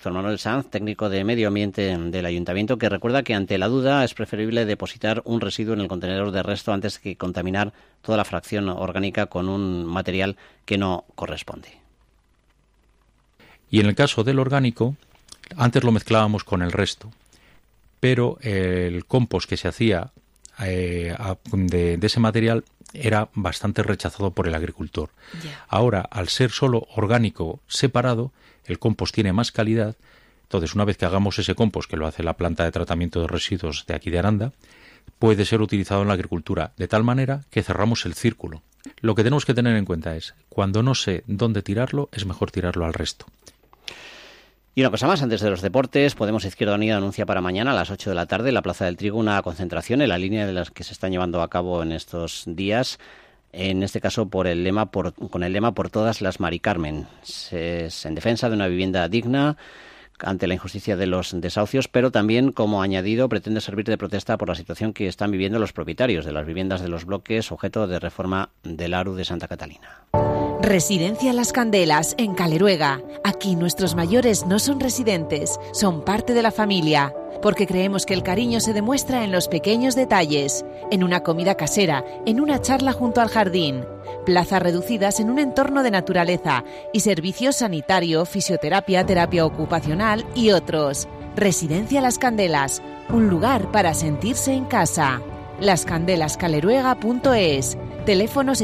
Víctor Manuel Sanz, técnico de Medio Ambiente del Ayuntamiento, que recuerda que ante la duda es preferible depositar un residuo en el contenedor de resto antes que contaminar toda la fracción orgánica con un material que no corresponde. Y en el caso del orgánico, antes lo mezclábamos con el resto, pero el compost que se hacía de ese material era bastante rechazado por el agricultor. Ahora, al ser solo orgánico separado, el compost tiene más calidad. Entonces, una vez que hagamos ese compost, que lo hace la planta de tratamiento de residuos de aquí de Aranda, puede ser utilizado en la agricultura, de tal manera que cerramos el círculo. Lo que tenemos que tener en cuenta es, cuando no sé dónde tirarlo, es mejor tirarlo al resto. Y una cosa más, antes de los deportes, Podemos Izquierda Unida anuncia para mañana a las 8 de la tarde en la Plaza del Trigo una concentración en la línea de las que se están llevando a cabo en estos días, en este caso con el lema por todas las Mari Carmen. Es en defensa de una vivienda digna ante la injusticia de los desahucios, pero también, como añadido, pretende servir de protesta por la situación que están viviendo los propietarios de las viviendas de los bloques objeto de reforma del ARU de Santa Catalina. Residencia Las Candelas, en Caleruega. Aquí nuestros mayores no son residentes, son parte de la familia, porque creemos que el cariño se demuestra en los pequeños detalles, en una comida casera, en una charla junto al jardín, plazas reducidas en un entorno de naturaleza y servicios sanitario, fisioterapia, terapia ocupacional y otros. Residencia Las Candelas, un lugar para sentirse en casa. lascandelascaleruega.es. Teléfono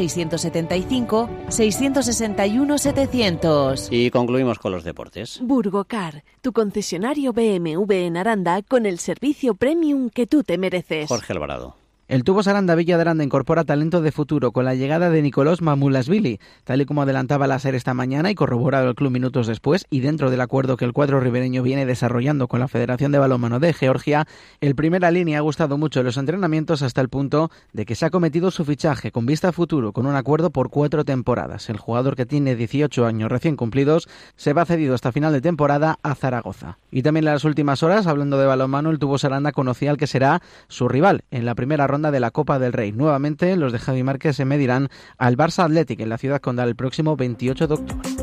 675-661-700. Y concluimos con los deportes. Burgocar, tu concesionario BMW en Aranda con el servicio premium que tú te mereces. Jorge Alvarado. El Tubos Aranda Villa de Aranda incorpora talento de futuro con la llegada de Nicolás Mamulasvili, tal y como adelantaba la SER esta mañana y corroborado el club minutos después, y dentro del acuerdo que el cuadro ribereño viene desarrollando con la Federación de Balonmano de Georgia, el Primera Línea ha gustado mucho en los entrenamientos hasta el punto de que se ha cometido su fichaje con vista a futuro con un acuerdo por 4 temporadas. El jugador, que tiene 18 años recién cumplidos, se va cedido hasta final de temporada a Zaragoza. Y también en las últimas horas, hablando de balonmano, el Tubos Aranda conocía al que será su rival en la primera ronda de la Copa del Rey. Nuevamente, los de Javi Márquez se medirán al Barça Athletic en la Ciudad Condal el próximo 28 de octubre.